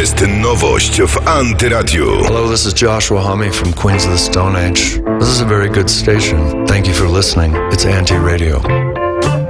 jest nowość w Antyradiu. Hello, this is Joshua Homme from Queens of the Stone Age. This is a very good station. Thank you for listening. It's Anti Radio.